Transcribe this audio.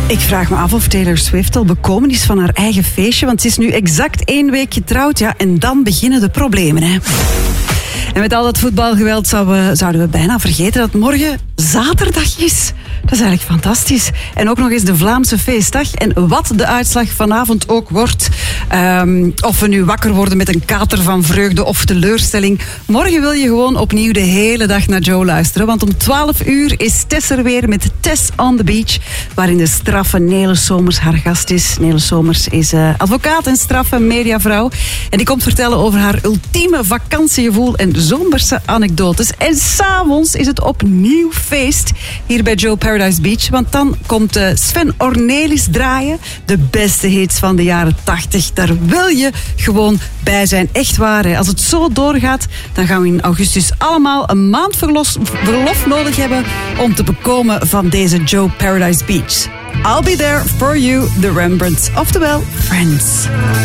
Ik vraag me af of Taylor Swift al bekomen is van haar eigen feestje, want ze is nu exact 1 week getrouwd, ja, en dan beginnen de problemen, hè. En met al dat voetbalgeweld zouden we bijna vergeten dat morgen zaterdag is. Dat is eigenlijk fantastisch. En ook nog eens de Vlaamse feestdag. En wat de uitslag vanavond ook wordt, of we nu wakker worden met een kater van vreugde of teleurstelling, morgen wil je gewoon opnieuw de hele dag naar Joe luisteren. Want om 12 uur is Tess er weer met Tess on the Beach, waarin de straffe Nele Somers haar gast is. Nele Somers is advocaat en straffe mediavrouw. En die komt vertellen over haar ultieme vakantiegevoel en zomerse anekdotes. En s'avonds is het opnieuw feest hier bij Joe Paradise Beach. Want dan komt Sven Ornelis draaien. De beste hits van de jaren 80. Daar wil je gewoon bij zijn. Echt waar. Hè. Als het zo doorgaat, dan gaan we in augustus allemaal een maand verlof nodig hebben om te bekomen van deze Joe Paradise Beach. I'll be there for you, the Rembrandts. Oftewel, Friends.